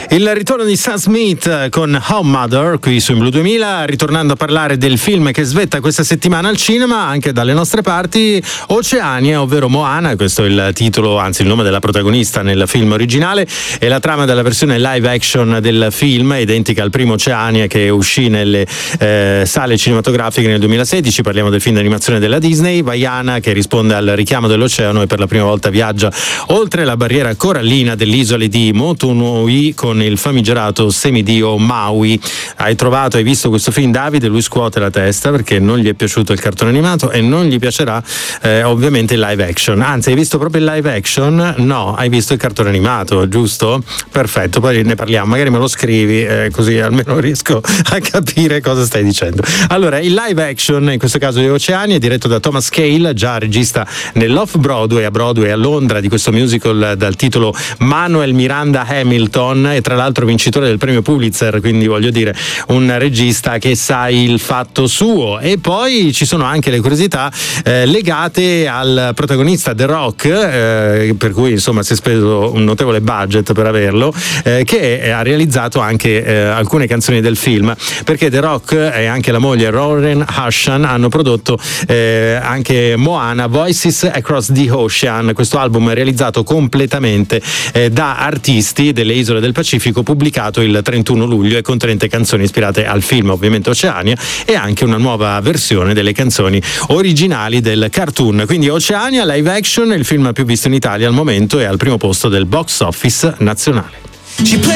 Il ritorno di Sam Smith con Home Mother qui su In Blue 2000, ritornando a parlare del film che svetta questa settimana al cinema anche dalle nostre parti, Oceania, ovvero Moana. Questo è il titolo, anzi il nome della protagonista nel film originale, e la trama della versione live action del film è identica al primo Oceania che uscì nelle sale cinematografiche nel 2016. Parliamo del film d'animazione della Disney. Vaiana, che risponde al richiamo dell'oceano e per la prima volta viaggia oltre la barriera corallina dell'isola di Motunui con il famigerato semidio Maui. Hai visto questo film, Davide? Lui scuote la testa perché non gli è piaciuto il cartone animato e non gli piacerà ovviamente il live action. Anzi, hai visto proprio il live action? No, hai visto il cartone animato, giusto? Perfetto, poi ne parliamo, magari me lo scrivi così almeno riesco a capire cosa stai dicendo. Allora, il live action, in questo caso di Oceania, è diretto da Thomas Cale, già regista nell'Off-Broadway a Broadway a Londra di questo musical dal titolo Manuel Miranda Hamilton, e tra l'altro vincitore del premio Pulitzer, quindi voglio dire un regista che sa il fatto suo. E poi ci sono anche le curiosità legate al protagonista The Rock, per cui insomma si è speso un notevole budget per averlo, che ha realizzato anche alcune canzoni del film, perché The Rock e anche la moglie Lauren Hashan hanno prodotto anche Moana Voices Across the Ocean. Questo album è realizzato completamente da artisti delle isole del Pacifico, pubblicato il 31 luglio e contenente canzoni ispirate al film, ovviamente Oceania, e anche una nuova versione delle canzoni originali del cartoon. Quindi Oceania live action è il film più visto in Italia al momento e al primo posto del box office nazionale.